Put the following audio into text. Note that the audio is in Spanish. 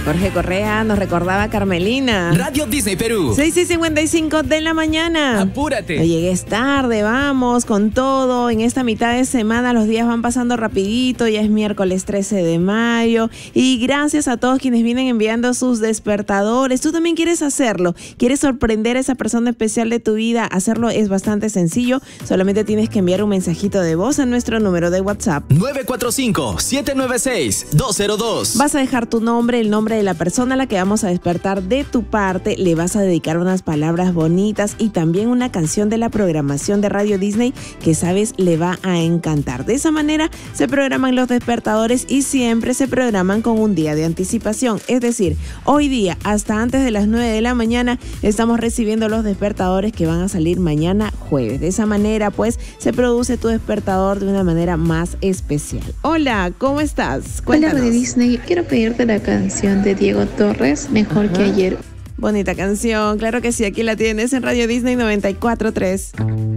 Jorge Correa, nos recordaba Carmelina. Radio Disney Perú. 6:55 de la mañana. Apúrate. No llegues tarde, vamos con todo. En esta mitad de semana los días van pasando rapidito, ya es miércoles 13 de mayo. Y gracias a todos quienes vienen enviando sus despertadores. Tú también quieres hacerlo, quieres sorprender a esa persona especial de tu vida. Hacerlo es bastante sencillo, solamente tienes que enviar un mensajito de voz a nuestro número de WhatsApp 945-796-202. Vas a dejar tu nombre, el nombre de la persona a la que vamos a despertar de tu parte, le vas a dedicar unas palabras bonitas y también una canción de la programación de Radio Disney que sabes le va a encantar. De esa manera se programan los despertadores y siempre se programan con un día de anticipación, es decir, hoy día hasta antes de las 9 de la mañana estamos recibiendo los despertadores que van a salir mañana jueves. De esa manera pues se produce tu despertador de una manera más especial. Hola, ¿cómo estás? Cuéntanos. Hola Radio Disney, quiero pedirte la canción de Diego Torres, Mejor que ayer. Bonita canción, claro que sí, aquí la tienes en Radio Disney 94.3.